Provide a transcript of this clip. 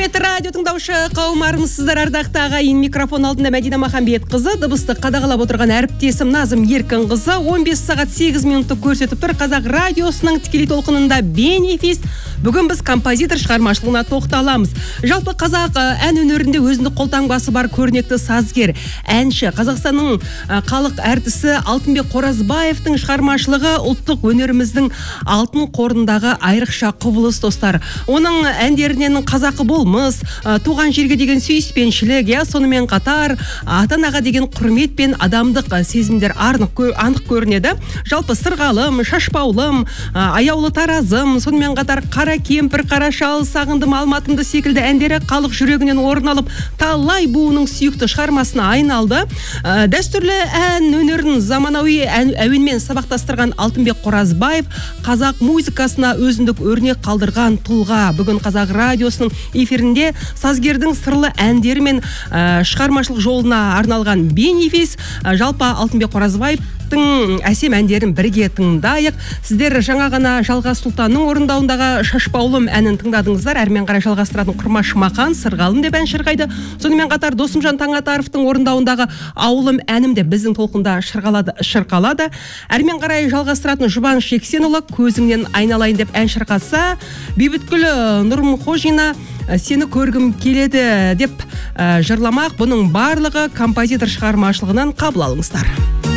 Құрметті радио тыңдаушы қауым, армысыздар. Ардақты ағайын, микрофон алдында Мәдина Махамбетқызы, дыбысты қадағалап отырған әріптесім Назым Еркінқызы. 15 сағат 8 минутты көрсетіп тұр. Қазақ радиосының тікелей толқынында бенефис. Бүгін біз композитор шығармашылығына тоқталамыз. Жалпы қазақ ән өнерінде өзіндік қолтаңбасы бар көрнекті сазгер, әнші, Қазақстанның халық әртісі Алтынбек Қоразбаевтың шығармашылығы ұлттық өнеріміздің алтын қорындағы айрықша құбылыс, достар. Оның әндерінен қазақы болмыс, туған жерге деген сүйіспеншілік, сонымен қатар ата-анаға деген құрмет пен адамдық сезімдер анық көрінеді. Жалпы сырғалым, шашпаулым, аяулы таразым, сонымен қатар қара кемпір, қара шал, сағындым алматымды секілді әндері халық жүрегінен орын алып, талай буының сүйікті шығармасына айналды. Дәстүрлі ән өнерін заманауи әуенмен сабақтастырған Алтынбек Қоразбаев қазақ музыкасына өзіндік өрнек қалдырған тұлға. Бүгін Қазақ радиосының эфирінде сазгердің сырлы әндері мен шығармашылық жолына арналған бенефис. Жалпы Алтынбек Қоразбаевтың әсем әндерін бірге тыңдайық. Сіздер жаңа ғана Жалғас Сұлтанның орындауындағы Шашпаулым әнін тыңдадыңыздар. Әрмен қарай жалғастыратын Құрмаш Мақан Сырғалым деп ән шырқайды. Сонымен қатар Досымжан Таңатаровтың орындауындағы Ауылым әнім де біздің толқында шырқалады. Әрмен қарай жалғастыратын Жұбаныш Жексенұлы Көзіңнен айналайын деп ән шырқаса, Бейбіткүл Нұрмұхожина Сені көргім келеді деп жырламақ. Бұның барлығы композитор шығармашылығынан қабыл алыңыздар.